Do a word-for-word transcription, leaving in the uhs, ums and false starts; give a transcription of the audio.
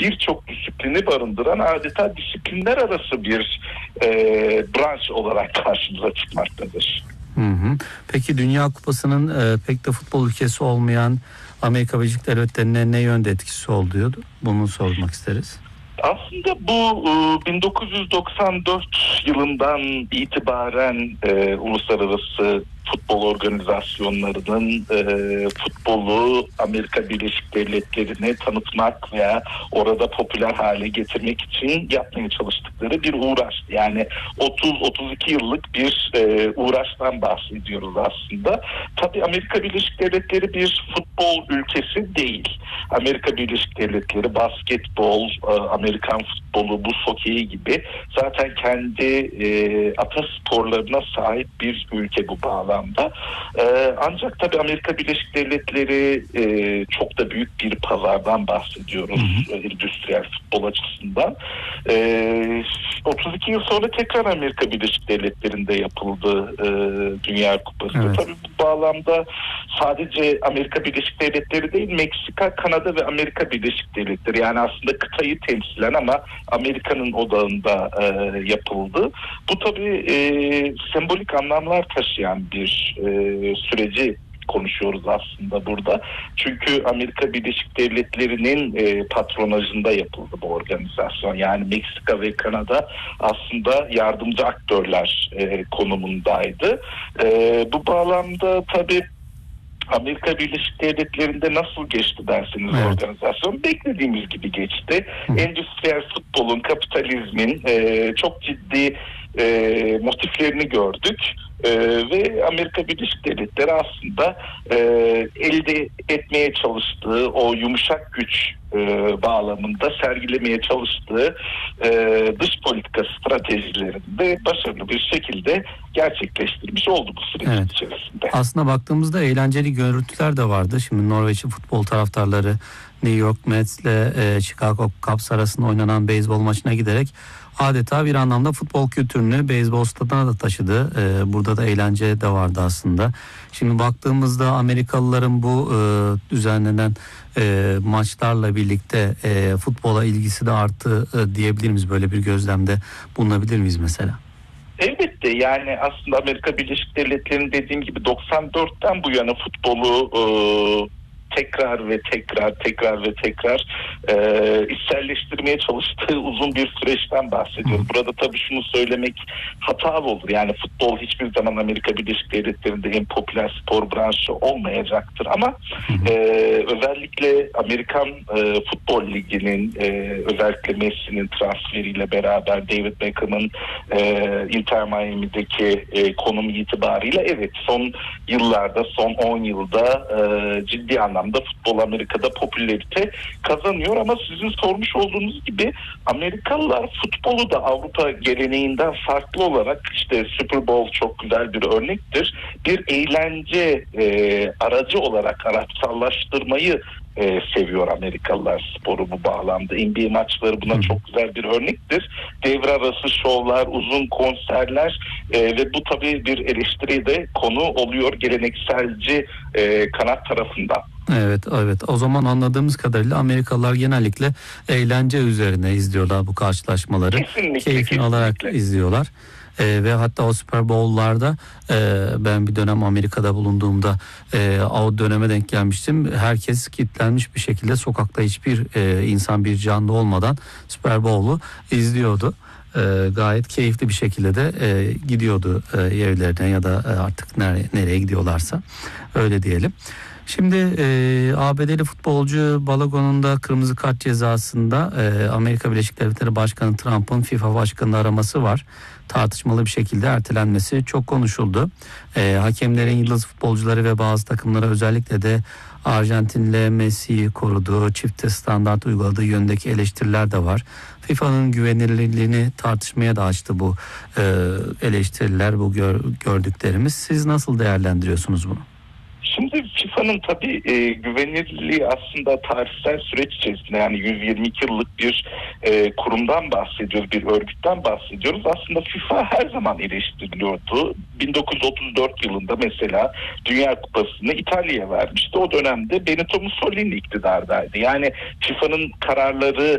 birçok disiplini barındıran adeta disiplinler arası bir e, branş olarak karşımıza çıkmaktadır. Hı hı. Peki Dünya Kupası'nın e, pek de futbol ülkesi olmayan Amerika Birleşik Devletleri'ne ne yönde etkisi oluyordu? Bunu sormak isteriz. Aslında bu bin dokuz yüz doksan dört yılından itibaren e, uluslararası futbol organizasyonlarının e, futbolu Amerika Birleşik Devletleri'ne tanıtmak veya orada popüler hale getirmek için yapmaya çalıştıkları bir uğraştı. Yani otuz otuz iki yıllık bir e, uğraştan bahsediyoruz aslında. Tabii Amerika Birleşik Devletleri bir futbol ülkesi değil. Amerika Birleşik Devletleri basketbol, e, Amerikan futbolu, buz hokeyi gibi zaten kendi e, atasporlarına sahip bir ülke bu bağlamda. Ee, ancak tabii Amerika Birleşik Devletleri e, çok da büyük bir pazardan bahsediyoruz, hı hı. endüstriyel futbol açısından. Ee, otuz iki yıl sonra tekrar Amerika Birleşik Devletleri'nde yapıldı e, Dünya Kupası. Evet. Tabii bu bağlamda sadece Amerika Birleşik Devletleri değil, Meksika, Kanada ve Amerika Birleşik Devletleri, yani aslında kıtayı temsilen ama Amerika'nın odağında e, yapıldı. Bu tabii e, sembolik anlamlar taşıyan bir e, süreci konuşuyoruz aslında burada. Çünkü Amerika Birleşik Devletleri'nin e, patronajında yapıldı bu organizasyon. Yani Meksika ve Kanada aslında yardımcı aktörler e, konumundaydı. E, bu bağlamda tabii Amerika Birleşik Devletleri'nde nasıl geçti derseniz, evet, organizasyon beklediğimiz gibi geçti. Hı. Endüstriyel futbolun, kapitalizmin e, çok ciddi e, motiflerini gördük. Ee, ve Amerika Birleşik Devletleri aslında e, elde etmeye çalıştığı o yumuşak güç e, bağlamında sergilemeye çalıştığı e, dış politika stratejilerinde başarılı bir şekilde gerçekleştirmiş oldu bu süreç, evet, içerisinde. Aslında baktığımızda eğlenceli görüntüler de vardı. Şimdi Norveç'in futbol taraftarları New York Mets ile e, Chicago Cubs arasında oynanan beyzbol maçına giderek adeta bir anlamda futbol kültürünü beyzbol stadına da taşıdı. Ee, burada da eğlence de vardı aslında. Şimdi baktığımızda Amerikalıların bu e, düzenlenen e, maçlarla birlikte e, futbola ilgisi de arttı e, diyebilir miyiz? Böyle bir gözlemde bulunabilir miyiz mesela? Elbette, yani aslında Amerika Birleşik Devletleri'nin dediğim gibi doksan dörtten bu yana futbolu e, tekrar ve tekrar tekrar ve tekrar e, içselleştirmeye çalıştığı uzun bir süreçten bahsediyoruz. Burada tabii şunu söylemek hatalı olur. Yani futbol hiçbir zaman Amerika Birleşik Devletleri'nde en popüler spor branşı olmayacaktır. Ama e, özellikle Amerikan e, Futbol Ligi'nin e, özellikle Messi'nin transferiyle beraber David Beckham'ın e, Inter Miami'deki e, konumu itibariyle evet son yıllarda, son on yılda e, ciddi anlamda futbol Amerika'da popülerite kazanıyor ama sizin sormuş olduğunuz gibi Amerikalılar futbolu da Avrupa geleneğinden farklı olarak, işte Super Bowl çok güzel bir örnektir, bir eğlence e, aracı olarak araçsallaştırmayı e, seviyor Amerikalılar sporu bu bağlamda. N B A maçları buna çok güzel bir örnektir. Devre arası şovlar, uzun konserler e, ve bu tabii bir eleştiriye de konu oluyor gelenekselci e, kanat tarafından. Evet, evet. O zaman anladığımız kadarıyla Amerikalılar genellikle eğlence üzerine izliyorlar bu karşılaşmaları. Kesinlikle, Keyfini kesinlikle. alarak izliyorlar. Ee, ve hatta o Super Bowl'larda e, ben bir dönem Amerika'da bulunduğumda e, o döneme denk gelmiştim. Herkes kilitlenmiş bir şekilde sokakta hiçbir e, insan, bir canlı olmadan Super Bowl'u izliyordu. E, gayet keyifli bir şekilde de e, gidiyordu e, evlerine ya da e, artık nereye, nereye gidiyorlarsa, öyle diyelim. Şimdi e, A B D'li futbolcu Balogun'un da kırmızı kart cezasında e, Amerika Birleşik Devletleri Başkanı Trump'ın FIFA Başkanı'nı araması var. Tartışmalı bir şekilde ertelenmesi çok konuşuldu. E, hakemlerin yıldız futbolcuları ve bazı takımlara özellikle de Arjantin'le Messi'yi koruduğu, çifte standart uyguladığı yönündeki eleştiriler de var. FIFA'nın güvenilirliğini tartışmaya da açtı bu e, eleştiriler, bu gör, gördüklerimiz. Siz nasıl değerlendiriyorsunuz bunu? Şimdi FIFA'nın tabii e, güvenilirliği aslında tarihsel süreç içerisinde, yani yüz yirmi iki yıllık bir e, kurumdan bahsediyoruz, bir örgütten bahsediyoruz. Aslında FIFA her zaman eleştiriliyordu. bin dokuz yüz otuz dört yılında mesela Dünya Kupası'nı İtalya'ya vermişti. O dönemde Benito Mussolini iktidardaydı. Yani FIFA'nın kararları